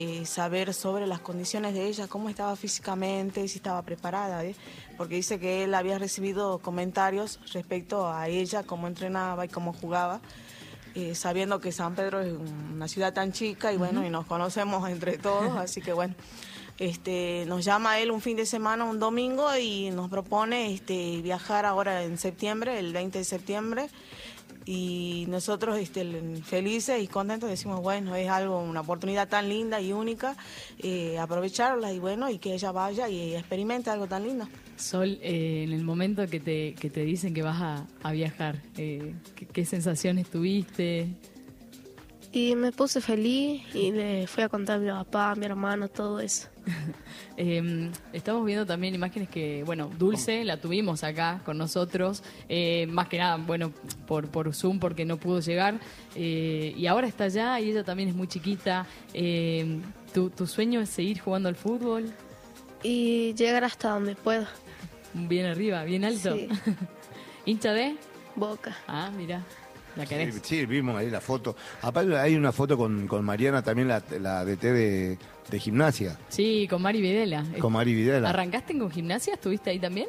saber sobre las condiciones de ella, cómo estaba físicamente, si estaba preparada, porque dice que él había recibido comentarios respecto a ella, cómo entrenaba y cómo jugaba, sabiendo que San Pedro es una ciudad tan chica y bueno, y nos conocemos entre todos, así que bueno, nos llama él un fin de semana, un domingo, y nos propone viajar ahora en septiembre, el 20 de septiembre, y nosotros felices y contentos decimos, bueno, es algo, una oportunidad tan linda y única, aprovecharla y bueno, y que ella vaya y experimente algo tan lindo. Sol, en el momento que te dicen que vas a viajar, ¿qué sensaciones tuviste? Y me puse feliz y le fui a contar a mi papá, a mi hermano, todo eso. Estamos viendo también imágenes que, bueno, Dulce la tuvimos acá con nosotros, más que nada, bueno, por Zoom porque no pudo llegar, y ahora está allá y ella también es muy chiquita. ¿Tu sueño es seguir jugando al fútbol? Y llegar hasta donde pueda. Bien arriba, bien alto. Sí. ¿Hincha de? Boca. Ah, mira. ¿La querés? Sí, vimos ahí la foto. Aparte hay una foto con Mariana también, la DT de gimnasia. Sí, con Mari Videla. Con Mari Videla. ¿Arrancaste con gimnasia? ¿Estuviste ahí también?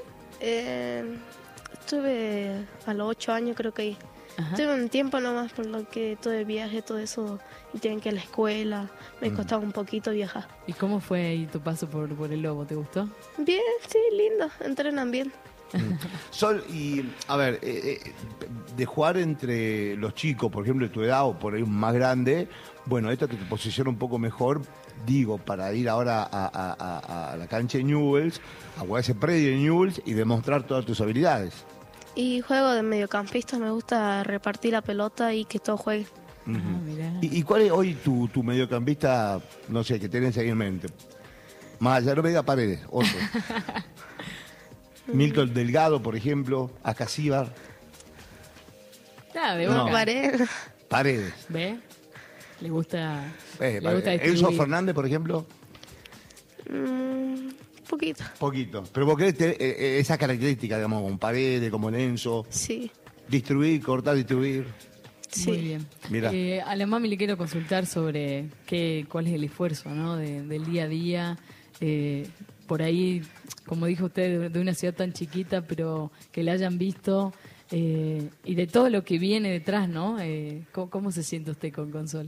Estuve a los 8 años creo que ahí. Ajá. Tuve un tiempo nomás por lo que todo el viaje, todo eso, y tienen que ir a la escuela, me costaba un poquito viajar. ¿Y cómo fue ahí tu paso por el Lobo? ¿Te gustó? Bien, sí, lindo, entrenan bien. Sol, y a ver, de jugar entre los chicos, por ejemplo, de tu edad o por ahí un más grande, bueno, esto que te posiciona un poco mejor, digo, para ir ahora a la cancha de Newell's, a jugar ese predio de Newell's y demostrar todas tus habilidades. Y juego de mediocampista, me gusta repartir la pelota y que todos jueguen. Mirá. ¿Y cuál es hoy tu mediocampista, no sé, que tenés ahí en mente? Más allá, no me diga Paredes, otro. Milton Delgado, por ejemplo, Acasíbar. Nada, de No. Boca. Paredes. ¿Ve? Le gusta distribuir. Enzo Fernández, por ejemplo. Poquito. Poquito. Pero vos querés esa característica, digamos, como Paredes, como Enzo. Sí. Distribuir, cortar, distribuir. Sí. Muy bien. Mira. A la mami le quiero consultar sobre cuál es el esfuerzo, ¿no? del día a día. Por ahí, como dijo usted, de una ciudad tan chiquita, pero que la hayan visto, y de todo lo que viene detrás, ¿no? ¿Cómo se siente usted con Sol?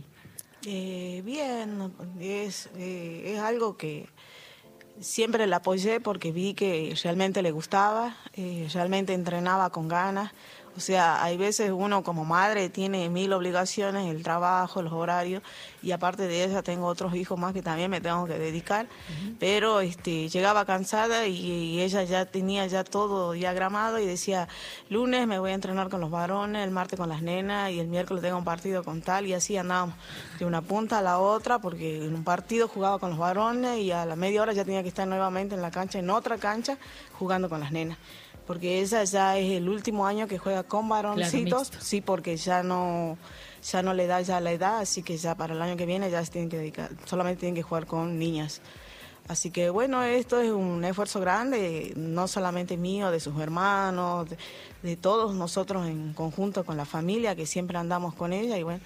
Bien, es algo que siempre la apoyé porque vi que realmente le gustaba, realmente entrenaba con ganas. O sea, hay veces uno como madre tiene 1000 obligaciones, el trabajo, los horarios, y aparte de ella tengo otros hijos más que también me tengo que dedicar, pero llegaba cansada y ella ya tenía ya todo diagramado y decía, lunes me voy a entrenar con los varones, el martes con las nenas y el miércoles tengo un partido con tal, y así andábamos de una punta a la otra, porque en un partido jugaba con los varones y a la media hora ya tenía que estar nuevamente en la cancha, en otra cancha, jugando con las nenas. Porque ella ya es el último año que juega con varoncitos, Claro, sí, porque ya no le da ya la edad, así que ya para el año que viene ya se tienen que dedicar, solamente tienen que jugar con niñas. Así que bueno, esto es un esfuerzo grande, no solamente mío, de sus hermanos, de todos nosotros en conjunto con la familia, que siempre andamos con ella, y bueno,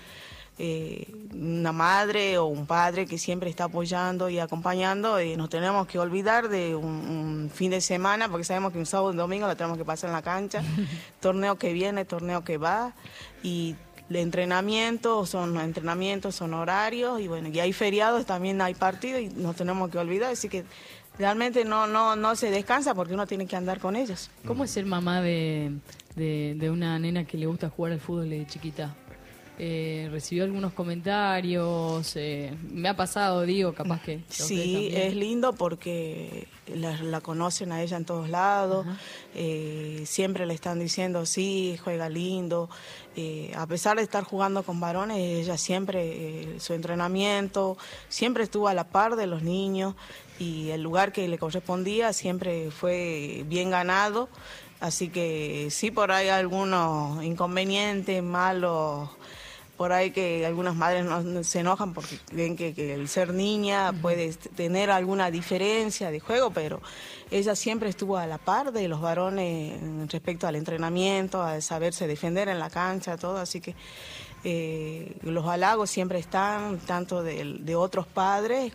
una madre o un padre que siempre está apoyando y acompañando, nos tenemos que olvidar de un fin de semana, porque sabemos que un sábado y un domingo lo tenemos que pasar en la cancha, torneo que viene, torneo que va, y entrenamientos son horarios, y bueno, y hay feriados, también hay partidos y nos tenemos que olvidar, así que realmente no se descansa porque uno tiene que andar con ellos. ¿Cómo es ser mamá de una nena que le gusta jugar al fútbol de chiquita? Recibió algunos comentarios, me ha pasado, digo, capaz que... Sí, es lindo porque la conocen a ella en todos lados, siempre le están diciendo, sí, juega lindo, a pesar de estar jugando con varones, ella siempre, su entrenamiento, siempre estuvo a la par de los niños, y el lugar que le correspondía siempre fue bien ganado, así que sí, por ahí algunos inconvenientes, malos, por ahí que algunas madres no se enojan porque creen que el ser niña puede tener alguna diferencia de juego, pero ella siempre estuvo a la par de los varones respecto al entrenamiento, a saberse defender en la cancha, todo, así que los halagos siempre están, tanto de otros padres